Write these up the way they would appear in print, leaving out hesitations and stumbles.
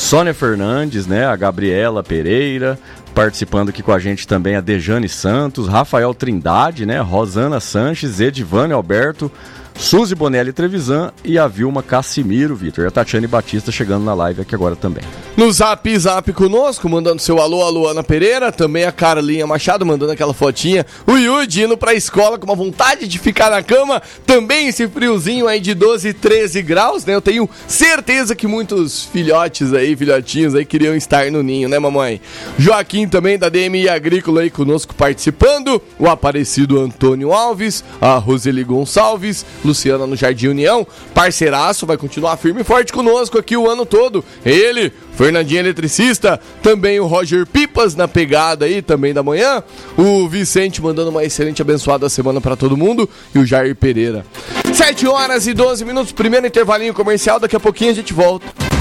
Sônia Fernandes, né? A Gabriela Pereira, participando aqui com a gente também a Dejane Santos, Rafael Trindade, né? Rosana Sanches, Edivane Alberto, Suzy Bonelli Trevisan e a Vilma Cassimiro, Vitor. E a Tatiane Batista chegando na live aqui agora também. No Zap conosco, mandando seu alô, a Luana Pereira, também a Carlinha Machado, mandando aquela fotinha. O Yudi indo pra escola com uma vontade de ficar na cama, também esse friozinho aí de 12, 13 graus, né? Eu tenho certeza que muitos filhotinhos aí queriam estar no ninho, né, mamãe? Joaquim também da DMI Agrícola aí conosco participando, o Aparecido Antônio Alves, a Roseli Gonçalves, Luciana no Jardim União, parceiraço, vai continuar firme e forte conosco aqui o ano todo. Ele, Fernandinho Eletricista, também o Roger Pipas na pegada aí também da manhã, o Vicente mandando uma excelente abençoada semana pra todo mundo e o Jair Pereira. 7 horas e 12 minutos, primeiro intervalinho comercial, daqui a pouquinho a gente volta.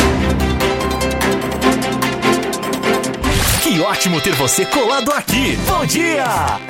Que ótimo ter você colado aqui. Bom dia!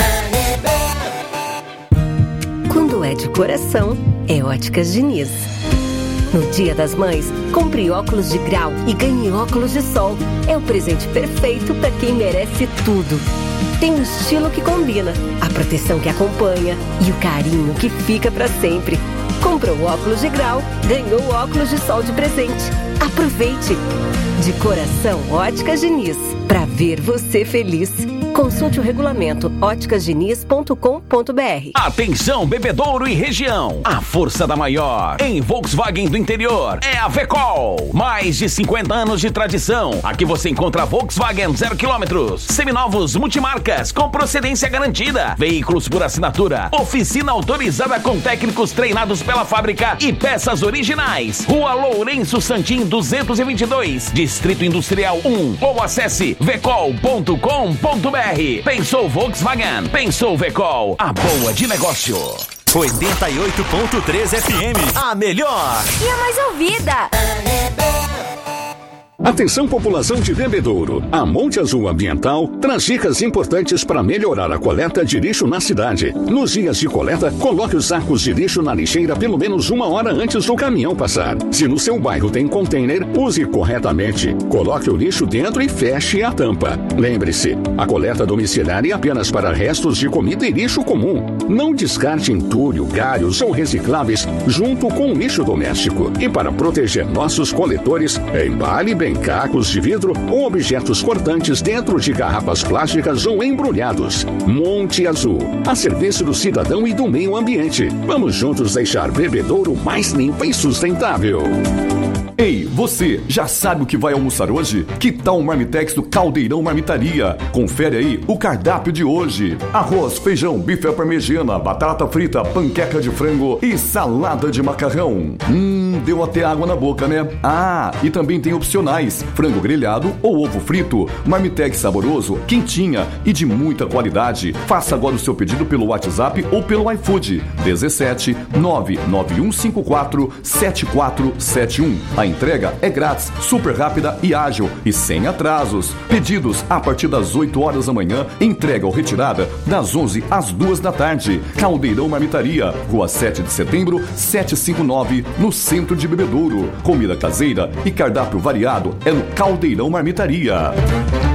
Quando é de coração, é Óticas Diniz. No Dia das Mães, compre óculos de grau e ganhe óculos de sol. É o presente perfeito para quem merece tudo. Tem um estilo que combina, a proteção que acompanha e o carinho que fica para sempre. Comprou óculos de grau, ganhou óculos de sol de presente. Aproveite! De coração, Óticas Diniz. Para ver você feliz. Consulte o regulamento óticasdiniz.com.br. Atenção, Bebedouro e região. A força da maior em Volkswagen do interior é a Vecol. Mais de 50 anos de tradição. Aqui você encontra Volkswagen 0 km, seminovos multimarcas com procedência garantida, veículos por assinatura, oficina autorizada com técnicos treinados pela fábrica e peças originais. Rua Lourenço Santim 222, Distrito Industrial 1, ou acesse vecol.com.br. Pensou Volkswagen, pensou Vecol, a boa de negócio. 88.3 FM, a melhor e a mais ouvida. Atenção, população de Bebedouro. A Monte Azul Ambiental traz dicas importantes para melhorar a coleta de lixo na cidade. Nos dias de coleta, coloque os sacos de lixo na lixeira pelo menos 1 hora antes do caminhão passar. Se no seu bairro tem container, use corretamente. Coloque o lixo dentro e feche a tampa. Lembre-se, a coleta domiciliar é apenas para restos de comida e lixo comum. Não descarte entulho, galhos ou recicláveis junto com o lixo doméstico. E para proteger nossos coletores, embale bem cacos de vidro ou objetos cortantes dentro de garrafas plásticas ou embrulhados. Monte Azul, a serviço do cidadão e do meio ambiente. Vamos juntos deixar Bebedouro mais limpa e sustentável. Ei, você, já sabe o que vai almoçar hoje? Que tal o Marmitex do Caldeirão Marmitaria? Confere aí o cardápio de hoje. Arroz, feijão, bife à parmegiana, batata frita, panqueca de frango e salada de macarrão. Deu até água na boca, né? Ah, e também tem opcionais: frango grelhado ou ovo frito. Marmitex saboroso, quentinha e de muita qualidade. Faça agora o seu pedido pelo WhatsApp ou pelo iFood. 17 99154 7471. A entrega é grátis, super rápida e ágil e sem atrasos. Pedidos a partir das 8 horas da manhã, entrega ou retirada das 11 às 2 da tarde. Caldeirão Marmitaria, Rua 7 de Setembro, 759, no centro de Bebedouro. Comida caseira e cardápio variado é no Caldeirão Marmitaria.